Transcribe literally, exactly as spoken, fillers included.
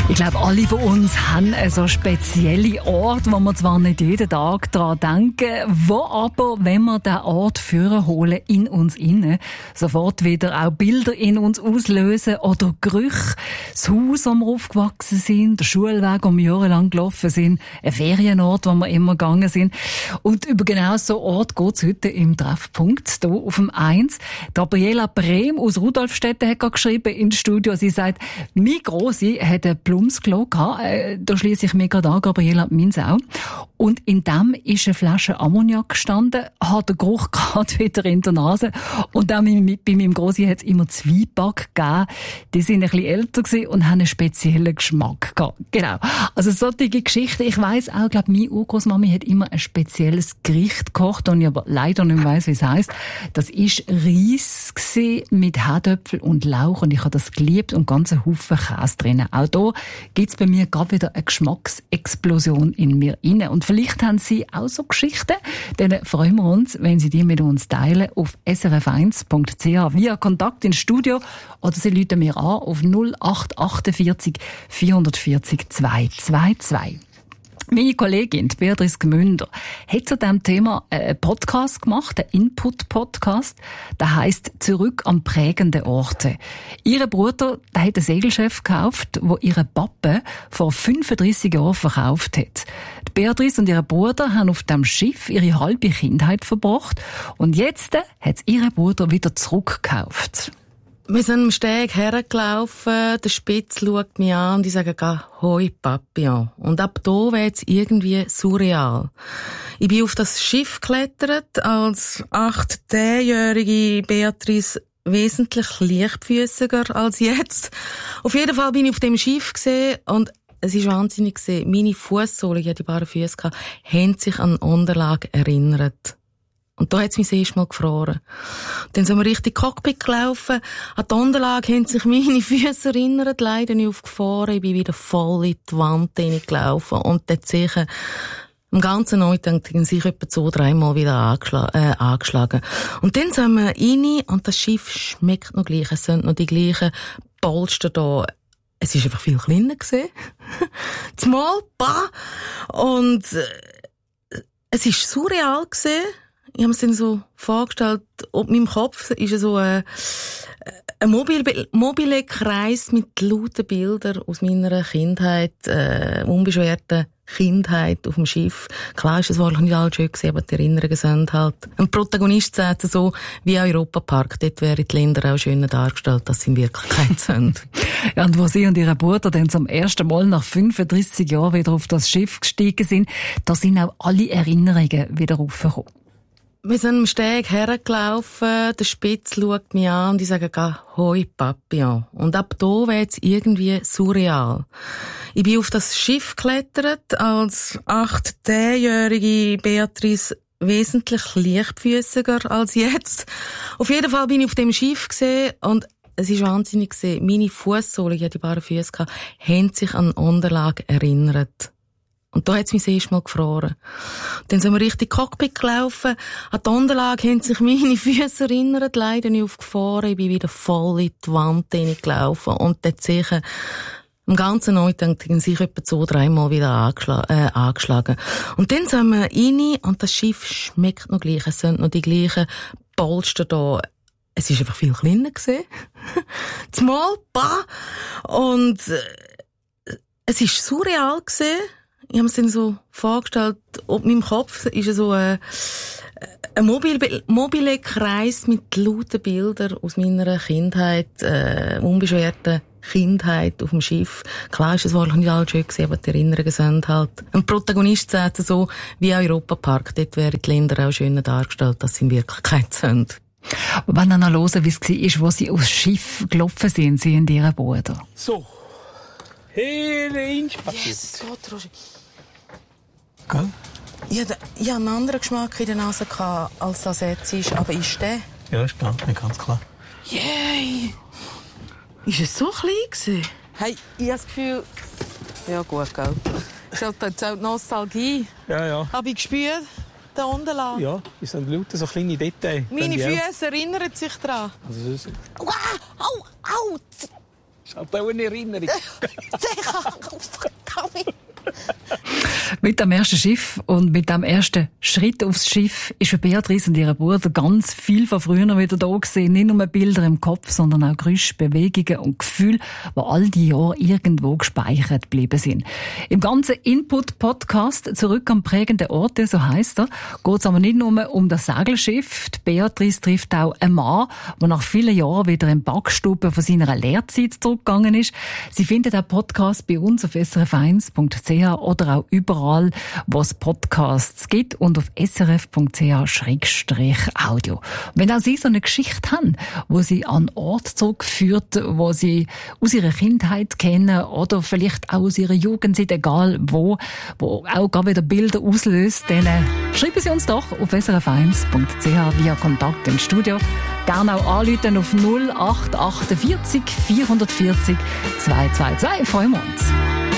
Ich glaube, alle von uns haben so spezielle Orte, wo wir zwar nicht jeden Tag daran denken, wo aber, wenn wir diesen Ort vorholen, in uns innen, sofort wieder auch Bilder in uns auslösen oder Gerüche, das Haus, wo wir aufgewachsen sind, der Schulweg, wo wir jahrelang gelaufen sind, ein Ferienort, wo wir immer gegangen sind. Und über genau so Ort geht es heute im Treffpunkt, hier auf dem eins. Gabriela Brehm aus Rudolfstetten hat gerade geschrieben ins Studio, sie sagt, mein Grossi hat eine Plumsklo gehabt. Äh, da schliesse ich mir gerade an, Gabriela, meins auch. Und in dem ist eine Flasche Ammoniak gestanden, hat den Geruch gerade wieder in der Nase. Und auch bei meinem Grossi hat es immer Zwieback gegeben. Die sind ein bisschen älter gewesen und haben einen speziellen Geschmack gehabt. Genau. Also solche Geschichten. Ich weiss auch, glaube meine Urgroßmami hat immer ein spezielles Gericht gekocht, und ich aber leider nicht weiss, wie es heisst. Das ist Reis gewesen mit Herdöpfel und Lauch, und ich habe das geliebt und ganz einen Haufen Käse drin. Auch da gibt's bei mir gerade wieder eine Geschmacksexplosion in mir inne. Und vielleicht haben Sie auch so Geschichten, dann freuen wir uns, wenn Sie die mit uns teilen auf s r f eins punkt c h via Kontakt ins Studio, oder Sie rufen mir an auf null acht achtundvierzig vierundvierzig zweihundertzweiundzwanzig. Meine Kollegin, Beatrice Gmünder, hat zu diesem Thema einen Podcast gemacht, einen Input-Podcast. Der heisst «Zurück an prägende Orte». Ihr Bruder, der hat ein Segelschiff gekauft, wo ihre Pappe vor fünfunddreissig Jahren verkauft hat. Die Beatrice und ihr Bruder haben auf dem Schiff ihre halbe Kindheit verbracht, und jetzt hat es ihr Bruder wieder zurückgekauft. Wir sind am Steg hergelaufen, der Spitz schaut mich an und ich sage, «Hoi, Papillon». Und ab da wird's irgendwie surreal. Ich bin auf das Schiff geklettert, als acht-zehnjährige Beatrice wesentlich leichtfüßiger als jetzt. Auf jeden Fall bin ich auf dem Schiff gesehen, und es ist wahnsinnig gesehen. Meine Fußsohlen, ich hatte die bare Füße gehabt, haben sich an Unterlage erinnert. Und da hat es mich das erste Mal gefroren. Dann sind wir Richtung Cockpit gelaufen. An die Unterlage haben sich meine Füße erinnert, leider nicht aufgefahren. Ich bin wieder voll in die Wand hineingelaufen. Und dort sicher am ganzen Neutank sich etwa zwei, dreimal wieder angeschlagen, äh, angeschlagen. Und dann sind wir rein, und das Schiff schmeckt noch gleich. Es sind noch die gleichen Polster da. Es ist einfach viel kleiner gewesen. Zumal, bah! Und äh, es ist surreal gewesen. Ich habe es dann so vorgestellt, ob meinem Kopf ist so ein, ein mobile, mobile Kreis mit lauten Bildern aus meiner Kindheit, äh, unbeschwerten Kindheit auf dem Schiff. Klar ist es wahrlich nicht alles schön gewesen, aber die Erinnerungen sind halt. Ein Protagonist sagt so, wie Europapark, dort wären die Länder auch schöner dargestellt, als sie in Wirklichkeit sind. Ja, und wo Sie und Ihr Bruder dann zum ersten Mal nach fünfunddreissig Jahren wieder auf das Schiff gestiegen sind, da sind auch alle Erinnerungen wieder aufgekommen. Wir sind am Steg hergelaufen, der Spitz schaut mich an und ich sage, «Hoi, Papillon». Und ab da wird's irgendwie surreal. Ich bin auf das Schiff geklettert, als acht-zehnjährige Beatrice wesentlich leichtfüßiger als jetzt. Auf jeden Fall bin ich auf dem Schiff gesehen, und es ist wahnsinnig gesehen. Meine Fußsohlen, ich hatte die bare Füße gehabt, haben sich an Unterlage erinnert. Und da hat es mich das erste Mal gefroren. Dann sind wir Richtung Cockpit gelaufen. An die Unterlage haben sich meine Füße erinnert, leider nicht aufgefahren. Ich bin wieder voll in die Wand hineingelaufen. Und dort sicher am ganzen Neutank sich etwa zwei, dreimal wieder angeschlagen, äh, angeschlagen. Und dann sind wir rein, und das Schiff schmeckt noch gleich. Es sind noch die gleichen Polster da. Es ist einfach viel kleiner gewesen. Zumal, bah! Und äh, es ist surreal gewesen. Ich habe es dann so vorgestellt, ob meinem Kopf ist so ein, ein mobile, mobile Kreis mit lauten Bildern aus meiner Kindheit, äh, unbeschwerten Kindheit auf dem Schiff. Klar ist es wahrlich nicht alles schön gewesen, aber die Erinnerungen sind halt. Ein Protagonist sagt so, wie Europapark, dort wären die Länder auch schöner dargestellt, als sie in Wirklichkeit sind. Wenn ihr noch hören, wie es war, wo Sie aufs Schiff gelaufen sind, Sie und Ihr Bruder. So. Herein spaziert. Yes, Gott, Roger. Gell? Ich hatte, ich hatte einen anderen Geschmack in der Nase als das jetzt ist, aber ist der? Ja, ist klar, ganz klar. Yay! Ist es so klein gewesen? Hey, ich habe das Gefühl... Ja gut, gell. Ist halt jetzt auch die Nostalgie. Ja, ja. Habe ich gespürt, den Unterlagen? Ja, es sind lauter so kleine Details. Meine Füße erinnern sich daran. Also, das ist... Au, au, au! ist halt auch eine Erinnerung. Mit dem ersten Schiff und mit dem ersten Schritt aufs Schiff ist für Beatrice und ihren Bruder ganz viel von früher wieder da gewesen. Nicht nur Bilder im Kopf, sondern auch Geräusche, Bewegungen und Gefühle, die all die Jahre irgendwo gespeichert geblieben sind. Im ganzen Input-Podcast «Zurück am prägenden Orte», so heisst er, geht es aber nicht nur um das Segelschiff. Die Beatrice trifft auch einen Mann, der nach vielen Jahren wieder in die Backstube von seiner Lehrzeit zurückgegangen ist. Sie findet den Podcast bei uns auf s r f eins punkt c h oder auch überall, wo es Podcasts gibt und auf s r f punkt c h Schrägstrich Audio. Wenn auch Sie so eine Geschichte haben, wo Sie an Ort zurückführt, wo Sie aus Ihrer Kindheit kennen oder vielleicht auch aus Ihrer Jugendzeit, egal wo, wo auch gar wieder Bilder auslöst, dann äh, schreiben Sie uns doch auf s r f eins punkt c h via Kontakt im Studio. Gerne auch anrufen auf null acht achtundvierzig vierhundertvierzig zweihundertzweiundzwanzig. Freuen wir uns.